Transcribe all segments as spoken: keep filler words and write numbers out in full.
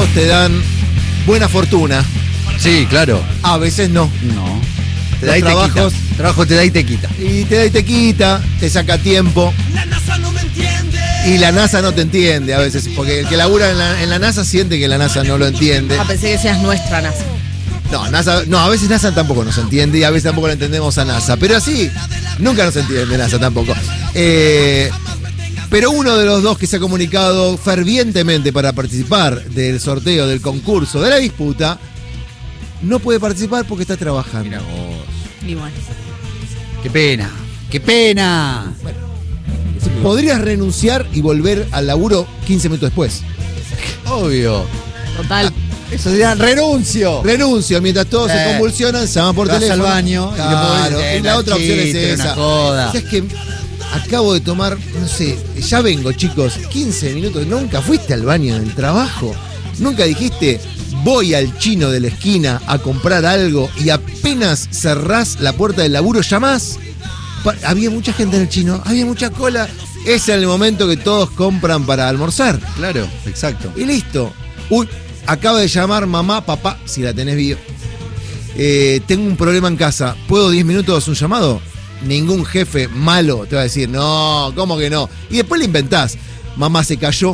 te dan buena fortuna. Sí, claro. A veces no. No. Te Los da y te trabajos- quita. Trabajo te da y te quita. Y te da y te quita, te saca tiempo. La NASA no me entiende. Y la NASA no te entiende a veces, porque el que labura en la, en la NASA siente que la NASA no lo entiende. Ah, pensé que seas nuestra NASA. No, NASA, no, a veces NASA tampoco nos entiende y a veces tampoco le entendemos a NASA. Pero así, nunca nos entiende NASA tampoco. Eh, pero uno de los dos que se ha comunicado fervientemente para participar del sorteo, del concurso, de la disputa, no puede participar porque está trabajando. Mira vos. Y bueno. Qué pena. Qué pena. Podrías renunciar y volver al laburo quince minutos después. Obvio. Total. Eso sería renuncio. Renuncio, mientras todos se Eh, convulsionan, se van por te vas teléfono. al baño y Claro, después, y la otra opción es chiste, esa. una joda. ¿Sabes que acabo de tomar, no sé, ya vengo, chicos, quince minutos. Nunca fuiste al baño del trabajo. Nunca dijiste, voy al chino de la esquina a comprar algo y apenas cerrás la puerta del laburo, llamás. Pa- Había mucha gente en el chino, había mucha cola. Ese es el momento que todos compran para almorzar. Claro, exacto. Y listo. Uy, acaba de llamar mamá, papá, si la tenés viva. Eh, tengo un problema en casa. ¿Puedo diez minutos un llamado? Ningún jefe malo te va a decir, no, ¿cómo que no? Y después le inventás. Mamá se cayó.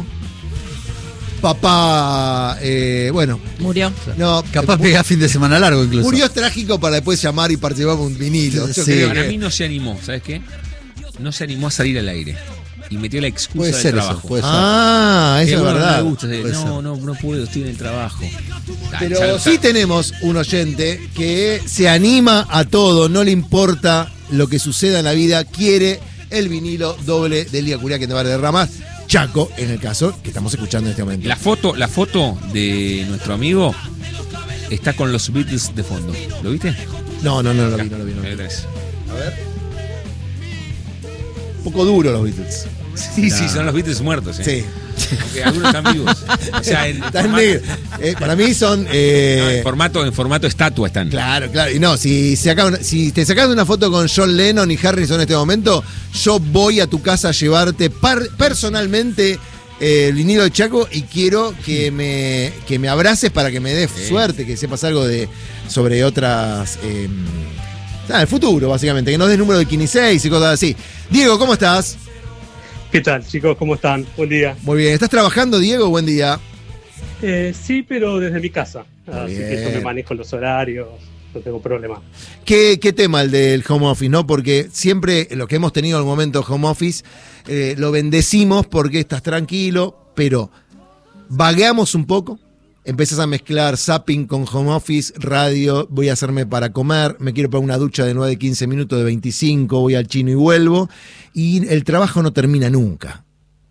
Papá, eh, bueno, Murió. no. Capaz eh, pega fin de semana largo incluso. Murió es trágico para después llamar y participar con un vinilo. Yo Sí. creo Para que- mí no se animó, ¿sabes qué? No se animó a salir al aire. Y metió la excusa Puede del ser eso, trabajo. puede ser. Ah, Que eso es bueno, verdad. No, me gusta, Puede no, ser. no, no puedo, estoy en el trabajo. Ah, Pero ya lo- sí tenemos un oyente que se anima a todo, no le importa lo que suceda en la vida, quiere el vinilo doble del Día Curiá que te va a derramar. Chaco, en el caso que estamos escuchando en este momento. La foto, la foto de nuestro amigo está con los Beatles de fondo. ¿Lo viste? No, no, no lo vi, no lo vi. No lo vi. Ahí lo tenés. Un poco duro los Beatles. Sí, sí, son los Beatles muertos, ¿eh? Sí. Aunque algunos están vivos. O sea, en, Están formato, negros. Eh, para mí son. eh, no, en formato, en formato estatua están. Claro, claro. Y no, si, se acaba una- si te sacas una foto con John Lennon y Harrison en este momento, yo voy a tu casa a llevarte par- personalmente eh, el vinilo de Chaco y quiero que me, que me abraces para que me des Sí. suerte, que sepas algo de sobre otras. Eh, nada, el futuro, básicamente, que nos des número de quince y seis y cosas así. Diego, ¿cómo estás? ¿Qué tal, chicos? ¿Cómo están? Buen día. Muy bien. ¿Estás trabajando, Diego? Buen día. Eh, sí, pero desde mi casa. Así bien. que yo me manejo los horarios, no tengo problema. ¿Qué, qué tema el del home office, ¿no? Porque siempre lo que hemos tenido en el momento home office eh, lo bendecimos porque estás tranquilo, pero vagueamos un poco, empezás a mezclar zapping con home office, radio, voy a hacerme para comer, me quiero poner una ducha de nueve, quince minutos, de veinticinco, voy al chino y vuelvo, y el trabajo no termina nunca.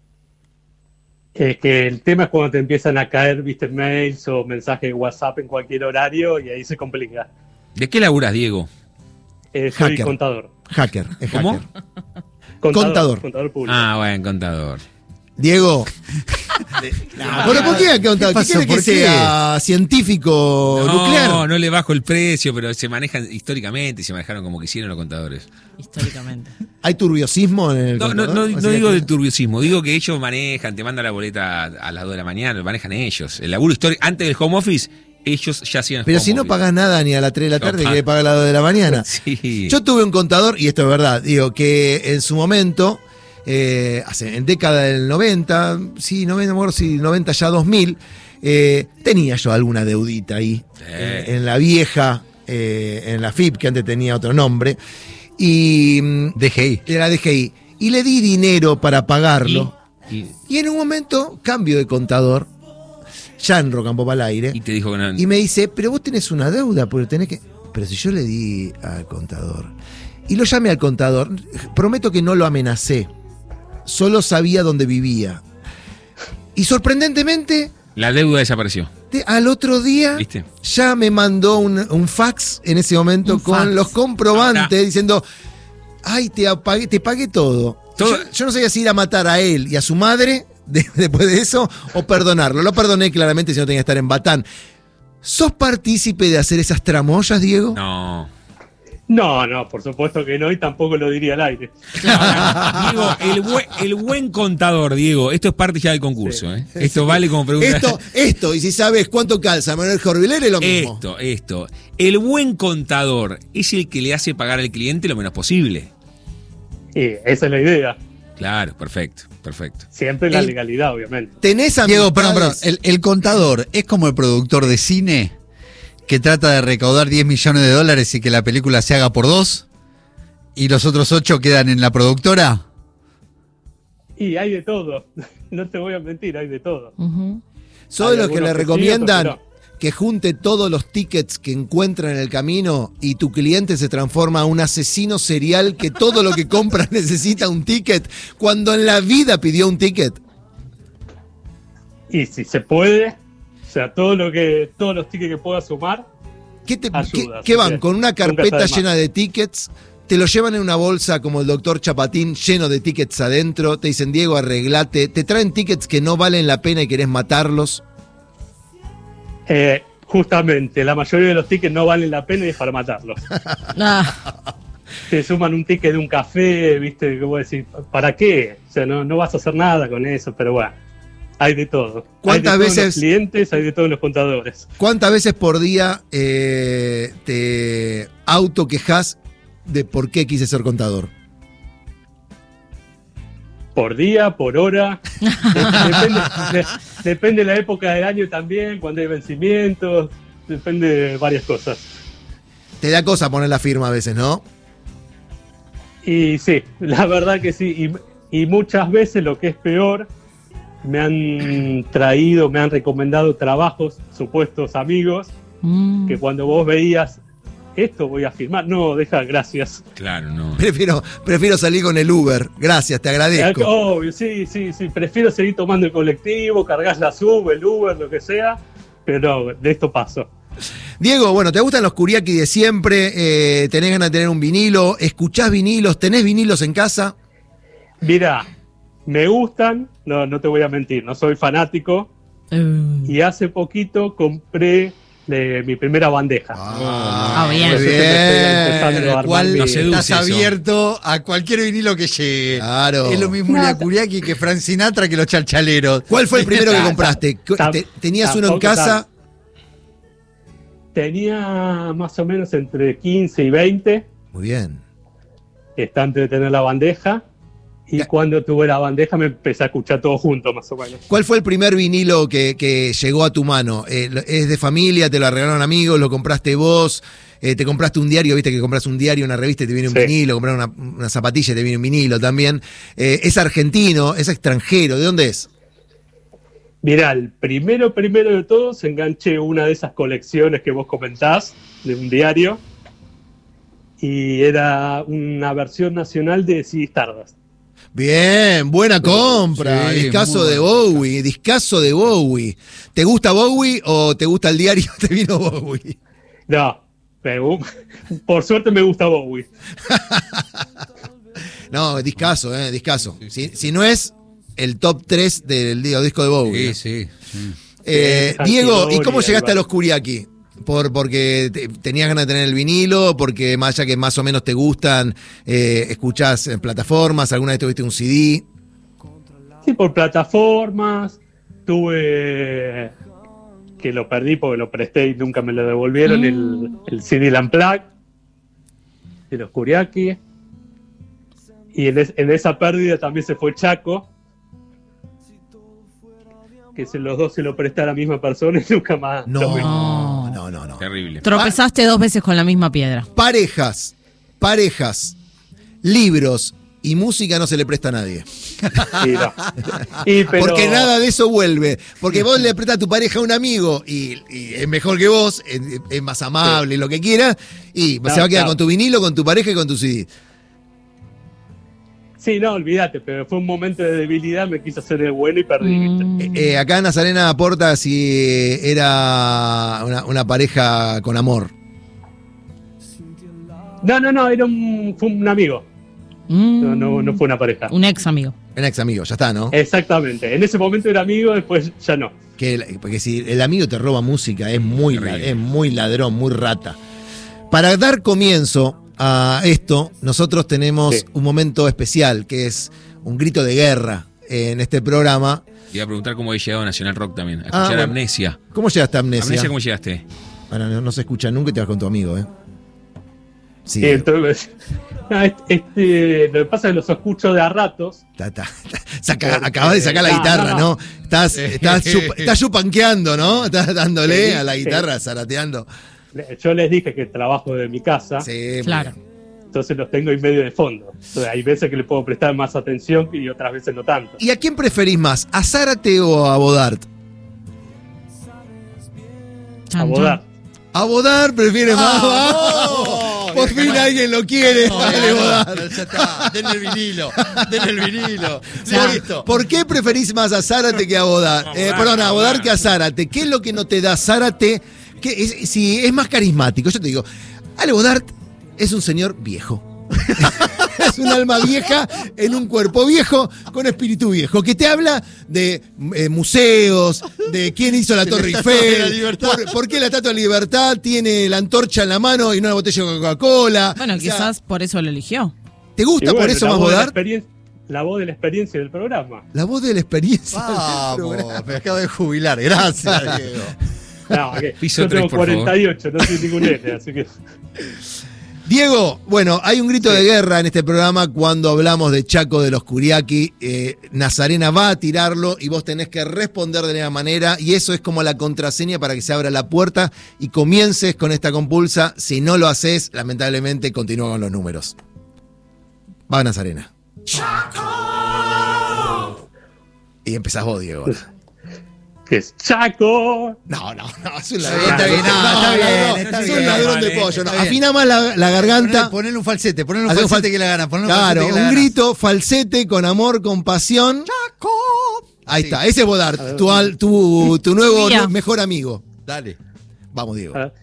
Es que el tema es cuando te empiezan a caer, viste, mails o mensajes de WhatsApp en cualquier horario y ahí se complica. ¿De qué laburas, Diego? Eh, soy Hacker. contador. Hacker, es ¿Cómo? hacker. Contador. Contador. Contador público. Ah, bueno, contador. Diego. No, ¿pero por qué ha contado? ¿Qué pasó? quiere que ¿Por qué? sea científico No, nuclear? no le bajo el precio, pero se manejan históricamente y se manejaron como quisieron los contadores. Históricamente. ¿Hay turbiosismo en el No, no, contador? no, O no sea, digo que- del turbiosismo, digo que ellos manejan, te mandan la boleta a las dos de la mañana, lo manejan ellos. El laburo histórico, antes del home office, ellos ya hacían Pero home si no office. pagás nada ni a las tres de la No tarde, paga. que paga a las dos de la mañana. Sí. Yo tuve un contador, y esto es verdad, digo, que en su momento, eh, hace, en década del noventa, sí, noventa, no me acuerdo si noventa ya dos mil, eh, tenía yo alguna deudita ahí, Sí. en, en la vieja, eh, en la F I P, que antes tenía otro nombre, y mm, D G I. de la D G I, y le di dinero para pagarlo, Y, y- y en un momento, cambio de contador, ya en Rock and Pop al aire, y te dijo que no. y me dice, pero vos tenés una deuda, porque tenés que... Pero si yo le di al contador, y lo llamé al contador, prometo que no lo amenacé, solo sabía dónde vivía. Y sorprendentemente, La deuda desapareció. te- al otro día, ¿Viste? ya me mandó un, un fax en ese momento Un con fax. los comprobantes, Ahora. diciendo, ay, te, apagué, te pagué todo. Todo- Yo, yo no sabía si ir a matar a él y a su madre de- después de eso, o perdonarlo. Lo perdoné claramente si no tenía que estar en Batán. ¿Sos partícipe de hacer esas tramoyas, Diego? No. No, no, por supuesto que no, y tampoco lo diría al aire. Diego, el buen, el buen contador, Diego, esto es parte ya del concurso, ¿eh? Esto vale como pregunta. Esto, esto, y si sabes cuánto calza Manuel Jorviler, es lo mismo. Esto, esto. El buen contador es el que le hace pagar al cliente lo menos posible. Y esa es la idea. Claro, perfecto, perfecto. Siempre la El- legalidad, obviamente. ¿Tenés Diego, perdón, perdón. amistades? El, el contador es como el productor de cine que trata de recaudar diez millones de dólares y que la película se haga por dos y los otros ocho quedan en la productora. Y hay de todo. No te voy a mentir, hay de todo. Ujú. ¿Sos Hay de los que algunos le que sí, recomiendan otros que junte todos los tickets que encuentra en el camino y tu cliente se transforma en un asesino serial que todo lo que compra necesita un ticket cuando en la vida pidió un ticket? Y si se puede, o sea, todo lo que, todos los tickets que pueda sumar, ¿Qué, te, Ayuda, qué- así qué van? que ¿Con una nunca está carpeta de más. llena de tickets? ¿Te lo llevan en una bolsa como el doctor Chapatín lleno de tickets adentro? ¿Te dicen, Diego, arreglate? ¿Te traen tickets que no valen la pena y querés matarlos? eh, justamente la mayoría de los tickets no valen la pena y es para matarlos. Ah, Te suman un ticket de un café, viste, que vos decís, ¿para qué? O sea, no, no vas a hacer nada con eso, pero bueno, hay de todo. ¿Cuántas hay de todos veces- los clientes, hay de todos los contadores. ¿Cuántas veces por día eh, te autoquejás de por qué quise ser contador? Por día, por hora. depende, de- depende de la época del año también, cuando hay vencimientos, depende de varias cosas. Te da cosa poner la firma a veces, ¿no? Y sí, la verdad que sí. Y, y muchas veces lo que es peor, me han traído, me han recomendado trabajos, supuestos amigos, mm. que cuando vos veías, esto voy a firmar, no, deja, gracias. Claro, no. Prefiero, prefiero salir con el Uber. Gracias, te agradezco. Obvio, sí, sí, sí, prefiero seguir tomando el colectivo, cargas la sub, el Uber, lo que sea, pero no, de esto paso. Diego, bueno, ¿te gustan los Kuriaki de siempre? Eh, ¿Tenés ganas de tener un vinilo? ¿Escuchás vinilos? ¿Tenés vinilos en casa? Mira, me gustan, no, no te voy a mentir, no soy fanático, Eh, y hace poquito compré eh, mi primera bandeja. Ah, bien. Muy Entonces me estoy empezando a bien. armar Cual mi- Lo seduce estás eso. abierto a cualquier vinilo que llegue. Claro. Es lo mismo Julia Curiaki que Frank Sinatra que los chalchaleros. ¿Cuál fue el primero que compraste? Tam- Te- ¿Tenías uno en tampoco casa? Tenía más o menos entre quince y veinte, Muy bien. está antes de tener la bandeja. Y Ya. cuando tuve la bandeja me empecé a escuchar todo junto, más o menos. ¿Cuál fue el primer vinilo que, que llegó a tu mano? Eh, ¿Es de familia? ¿Te lo regalaron amigos? ¿Lo compraste vos? Eh, ¿Te compraste un diario? ¿Viste que compras un diario, una revista y te viene un Sí. vinilo? ¿Comprar una, una zapatilla y te viene un vinilo también? Eh, ¿Es argentino? ¿Es extranjero? ¿De dónde es? Mirá, el primero, primero de todos, enganché una de esas colecciones que vos comentás, de un diario, y era una versión nacional de Ziggy Stardust. Bien, buena compra. Sí, discazo muy de bueno. Bowie, discazo de Bowie. ¿Te gusta Bowie o te gusta el diario te vino Bowie? No, pero, por suerte me gusta Bowie. No, discazo, eh, discazo. Si, si no es el top tres del digo, disco de Bowie. Sí, ¿no? sí. sí. Eh, Sí, Diego, ¿y cómo Anti-Bowie, llegaste a ahí va. los Kuriaki? Por, porque te- tenías ganas de tener el vinilo, porque más allá que más o menos te gustan, eh, escuchás en plataformas, alguna vez tuviste un C D. Sí, por plataformas, tuve que lo perdí porque lo presté y nunca me lo devolvieron, Mm. el, el C D Unplugged de los Kuriaki. Y en, es- en esa pérdida también se fue Chaco, que se, los dos se lo presté a la misma persona y nunca más No, lo vi. no, no, no. Terrible. Tropezaste dos veces con la misma piedra. Parejas, parejas, libros y música no se le presta a nadie. Y no. Y pero- Porque nada de eso vuelve. Porque vos le prestas a tu pareja a un amigo y, y es mejor que vos, es, es más amable, lo que quiera, y Claro, se va a quedar claro. con tu vinilo, con tu pareja y con tu C D. Sí, no, olvídate, pero fue un momento de debilidad, me quise hacer el bueno y perdí, ¿viste? Mm. Eh, eh, acá Nazarena aporta si era una, una pareja con amor. No, no, no, era un, fue un amigo, Mm. no, no, no fue una pareja. Un ex amigo. Un ex amigo, ya está, ¿no? Exactamente, en ese momento era amigo, después ya no. Que el- porque si el amigo te roba música, es muy, la- Terrible. es muy ladrón, muy rata. Para dar comienzo a esto, nosotros tenemos Sí. un momento especial, que es un grito de guerra en este programa. Te iba a preguntar cómo había llegado a Nacional Rock también. A Ah, escuchar bueno. Amnesia. ¿Cómo llegaste a Amnesia? Amnesia, ¿cómo llegaste? Bueno, no, no se escucha nunca y te vas con tu amigo, ¿eh? Sí. Sí, entonces, ah, este, este, lo que pasa es que los escucho de a ratos. Ta, ta, ta. Saca- acabas de sacar la No, guitarra, ¿no? no, no. Estás, estás, chup- estás chupanqueando, ¿no? Estás dándole Sí, a la sí. guitarra, zarateando. Yo les dije que trabajo de mi casa, Sí, muy Claro. bien. entonces los tengo en medio de fondo. Entonces, hay veces que le puedo prestar más atención y otras veces no tanto. ¿Y a quién preferís más? ¿A Zárate o a Bodart? Chan, A chan. bodar. A Bodart prefiere más. ¡Vamos! ¡Vamos! Por fin alguien lo quiere. Dale, Bodart. Ya está, denle el vinilo, denle el vinilo. ¿Por, Listo. por qué preferís más a Zárate que a Bodart? Eh, Bodart, perdón, a Bodart Bodart. que a Zárate. ¿Qué es lo que no te da Zárate? ¿Qué es, si es más carismático, yo te digo, Ale Bodart es un señor viejo. Es un alma vieja en un cuerpo viejo con espíritu viejo, que te habla de eh, museos, de quién hizo la De Torre la Estatua de la Eiffel, Libertad. por, por qué la Estatua de la Libertad tiene la antorcha en la mano y no una botella de Coca-Cola. Bueno, O sea, quizás por eso lo eligió. ¿te gusta Y bueno, por eso la más voz de la Bodart? experien- La voz de la experiencia del programa. La voz de la experiencia. del Vamos, programa. me acabo de jubilar. Gracias, Diego. No, que Piso yo tres, tengo por cuarenta y ocho, no soy ningún N, así que. Diego, bueno, hay un grito de guerra en este programa cuando hablamos de Chaco de los Curiaqui. Eh, Nazarena va a tirarlo y vos tenés que responder de la manera, y eso es como la contraseña para que se abra la puerta y comiences con esta compulsa. Si no lo haces, lamentablemente continúa con los números. Va Nazarena. Y empezás vos, Diego. Que es Chaco. No, no, no, es un Está ladrón. bien, está bien, no, está bien, está es bien. un ladrón de Vale, pollo. No. está bien. Afina más la, la garganta. Ponele, ponele un falsete, ponele un Hacer un falsete fal- que la gana. Ponele un Claro, falsete que la un gana. grito, falsete, con amor, con pasión. ¡Chaco! Ahí Sí. está, ese es Bodart, tu, al- tu, tu nuevo Mía. nu- mejor amigo. Dale. Vamos, Diego. Ah,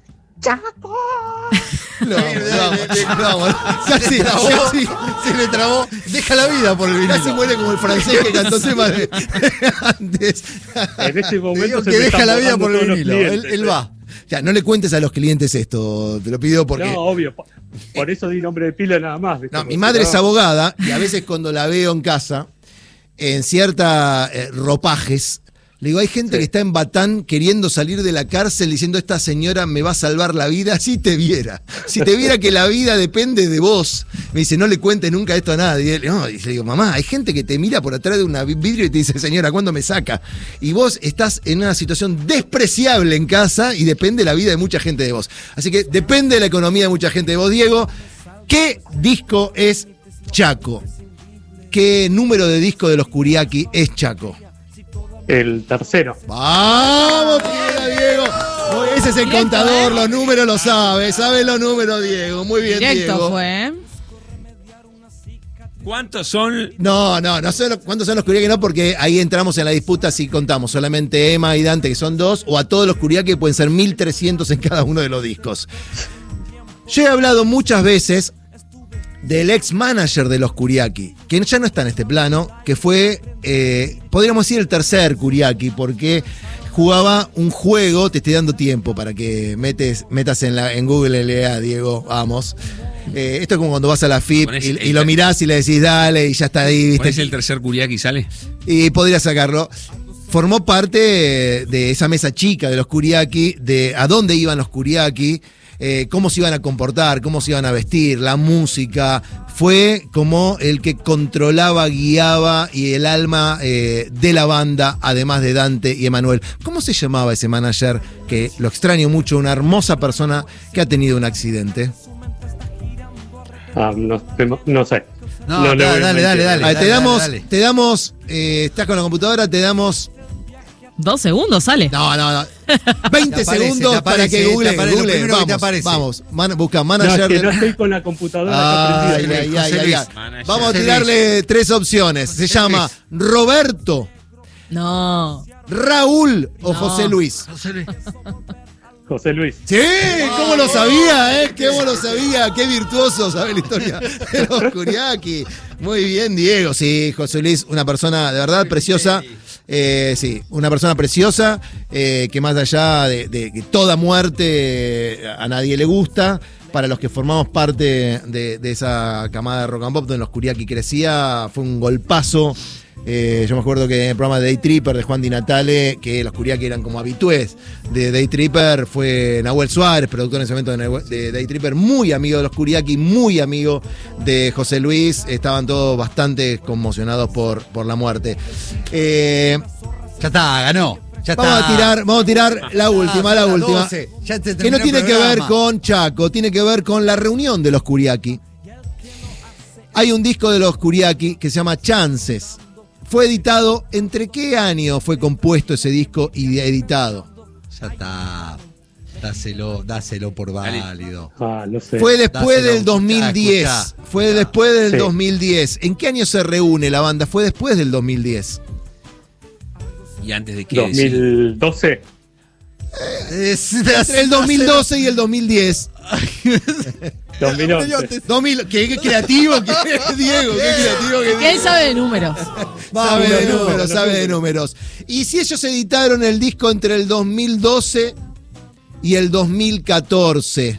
Lo vamos, Dale, lo vamos, dale, lo vamos. Casi, Se le trabó, casi, se le trabó. Deja la vida por el vinilo. casi muere como el francés que cantó temas de antes. En este Te momento digo se que me deja están la vida borrando por el todos los vinilo. Él, clientes, él eh. va. Ya, no le cuentes a los clientes esto, te lo pido porque. No, obvio. Por, por eso di nombre de pila nada más. ¿viste? No, mi Porque madre no- es abogada y a veces cuando la veo en casa, en ciertas eh, ropajes, le digo, hay gente Sí. que está en Batán queriendo salir de la cárcel diciendo, esta señora me va a salvar la vida, si te viera. Si te viera que la vida depende de vos. Me dice, no le cuentes nunca esto a nadie. No, y le digo, mamá, hay gente que te mira por atrás de un vidrio y te dice, señora, ¿cuándo me saca? Y vos estás en una situación despreciable en casa y depende la vida de mucha gente de vos. Así que depende de la economía de mucha gente de vos, Diego. ¿Qué disco es Chaco? ¿Qué número de disco de los Curiaqui es Chaco? El tercero. ¡Vamos, Piedra, Diego! Muy- Ese es el Directo, contador, ¿eh? los números lo sabe, sabe los números, Diego. Muy bien, Directo Diego. fue, ¿eh? ¿Cuántos son? No, no, no sé lo- cuántos son los Curiaqui, no, porque ahí entramos en la disputa si contamos solamente Emma y Dante, que son dos, o a todos los Curiaqui, que pueden ser mil trescientos en cada uno de los discos. Yo he hablado muchas veces del ex manager de los Curiaqui, que ya no está en este plano, que fue, eh, podríamos decir, el tercer Curiaqui, porque jugaba un juego, te estoy dando tiempo para que metes, metas en, la, en Google L A, Diego, vamos. Eh, esto es como cuando vas a la F I P Ponés y, el- y lo mirás y le decís dale y ya está ahí, ¿viste? ¿Cuál es el tercer Curiaqui sale? Y podría sacarlo. Formó parte de esa mesa chica de los Curiaqui, de a dónde iban los Curiaqui, eh, cómo se iban a comportar, cómo se iban a vestir, la música. Fue como el que controlaba, guiaba y el alma eh, de la banda, además de Dante y Emanuel. ¿Cómo se llamaba ese manager? Que lo extraño mucho, una hermosa persona que ha tenido un accidente. Ah, no, no sé. No, No le dale, voy a dale, mentir. dale, dale. A ver, te dale, damos, dale. te damos, eh, estás con la computadora, te damos. Dos segundos sale. No, no, no. veinte Te aparece, segundos te aparece, para que te Google, aparece, lo Google, primero que vamos, te aparece. vamos, man- busca No, manager es que de- no estoy con la computadora acá Ay, prendida. ay, ay, José ay, Luis. ay. Manager. Vamos a José tirarle tres opciones. Se llama Roberto, No. Raúl o No. José Luis. José Luis. Sí, ¿cómo lo sabía, eh? ¿Cómo lo sabía? Qué virtuoso sabe la historia de los Curiaqui. Muy bien, Diego. Sí, José Luis, una persona de verdad preciosa. Eh, sí, una persona preciosa, eh, que más allá de, de que toda muerte eh, a nadie le gusta, para los que formamos parte de, de esa camada de rock and pop donde los Curiaki crecía, fue un golpazo. Eh, yo me acuerdo que en el programa de Day Tripper de Juan Di Natale, que los Curiaki eran como habitués de Day Tripper, fue Nahuel Suárez, productor en ese momento de, Nahuel- de Day Tripper, muy amigo de los Curiaki, muy amigo de José Luis. Estaban todos bastante conmocionados por, por la muerte. Eh, Ya está, ganó. Ya vamos está. a tirar, vamos a tirar la última, la Las última. doce. Ya se Que terminó no el tiene que ver programa. con Chaco, tiene que ver con la reunión de los Curiaki. Hay un disco de los Curiaki que se llama Chances. Fue editado, ¿entre qué año fue compuesto ese disco y editado? Ya está. Dáselo, dáselo por válido. Ah, no sé. Fue después Dáselo, del dos mil diez. escuchá, escuchá. Fue después del Sí. dos mil diez. ¿En qué año se reúne la banda? Fue después del dos mil diez. Y antes de que dos mil doce. Es- Entre el dos mil doce y el dos mil diez. dos mil once. dos mil, qué, qué creativo que es Diego, qué creativo que es Que él Diego. sabe de números. Sabe de no, números, no, sabe no. de números. Y si ellos editaron el disco entre el dos mil doce y el dos mil catorce,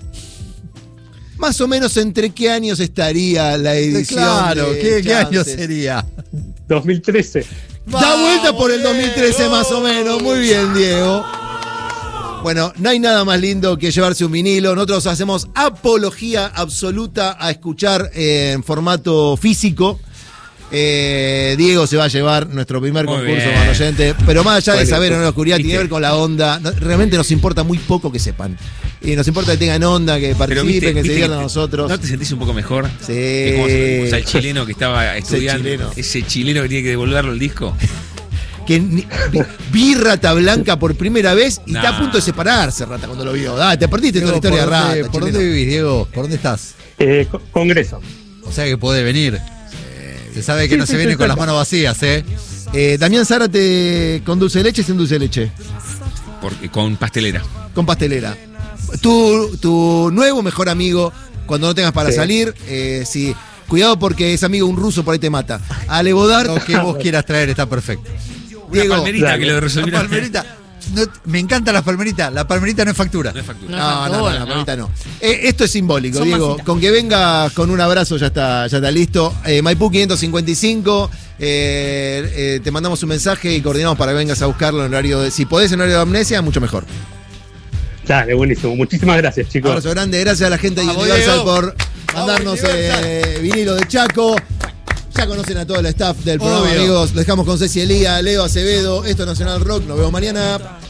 más o menos entre qué años estaría la edición. Claro, de ¿qué, qué año Chances? sería? dos mil trece. Da vuelta por el Vamos, dos mil trece Diego. más o menos. Muy bien, Diego. Bueno, no hay nada más lindo que llevarse un vinilo. Nosotros hacemos apología absoluta a escuchar eh, en formato físico. Eh, Diego se va a llevar nuestro primer Muy concurso bien. con oyente. Pero más allá de Bueno, saber o no la oscuridad, tiene que ¿viste? ver con la onda. No, realmente nos importa muy poco que sepan. Y nos importa que tengan onda, que Pero participen, viste, que se viste diviertan a te- nosotros. ¿No te sentís un poco mejor? Sí. Es como si- o sea, el chileno que estaba estudiando, chileno. ese chileno que tiene que devolverlo el disco. Que ni- vi, vi Rata Blanca por primera vez y está Nah. a punto de separarse, Rata, cuando lo vio. Ah, te perdiste toda la Diego, historia de ¿por dónde- Rata. ¿Por chileno. dónde vivís, Diego? ¿Por dónde estás? Eh, co- Congreso. O sea que puede venir. Se sabe que Sí, no sí, se viene sí, con sí. las manos vacías, ¿eh? Eh, Damián Zárate con dulce de leche, sin dulce de leche, Porque, con pastelera. con pastelera. Tu, tu nuevo mejor amigo, cuando no tengas para Sí. salir, eh, sí. Cuidado porque es amigo un ruso, por ahí te mata. Ale Bodar, Lo que vos quieras traer está perfecto. Una Diego, palmerita dale. que lo La resolviera. palmerita. no- me encantan las palmeritas. La palmerita no es factura. No es factura. No. No, no, no, factura, no, no. ahorita no. Eh, esto es simbólico, Son Diego. masitas. Con que vengas con un abrazo ya está, ya está listo. Eh, Maipú quinientos cincuenta y cinco. eh, eh, te mandamos un mensaje y coordinamos para que vengas a buscarlo en horario de. Si podés en horario de amnesia, mucho mejor. Dale, buenísimo. Muchísimas gracias, chicos. Abrazo grande, gracias a la gente de Vamos, Universal Diego. por mandarnos Vamos, Universal. eh, vinilo de Chaco. Ya conocen a todo el staff del programa, Obvio. amigos. Lo dejamos con Ceci Elía, Leo Acevedo. Esto es Nacional Rock. Nos vemos mañana.